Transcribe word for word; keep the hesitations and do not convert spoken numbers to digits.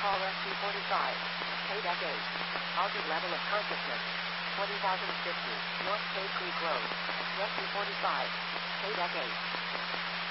Call S C forty-five. K-Deck eight. Altered level of consciousness. twenty thousand fifty. North Cave Creek Road. S C forty-five. K-Deck eight.